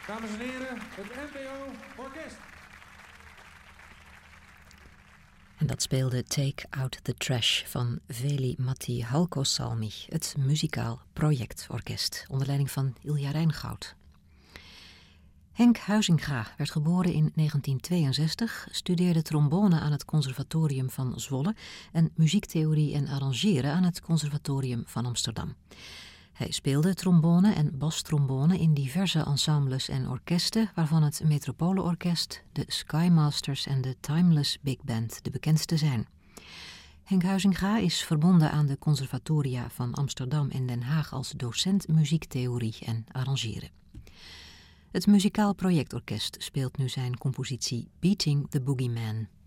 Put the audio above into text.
Dames en heren, het NPO Orkest. En dat speelde Take Out the Trash van Veli-Matti Halkosalmi, het muzikaal projectorkest, onder leiding van Ilja Rijngoud. Henk Huizinga werd geboren in 1962, studeerde trombone aan het Conservatorium van Zwolle en muziektheorie en arrangeren aan het Conservatorium van Amsterdam. Hij speelde trombone en bastrombone in diverse ensembles en orkesten, waarvan het Metropolenorkest, de Skymasters en de Timeless Big Band de bekendste zijn. Henk Huizinga is verbonden aan de conservatoria van Amsterdam en Den Haag als docent muziektheorie en arrangeren. Het muzikaal projectorkest speelt nu zijn compositie Beating the Boogeyman.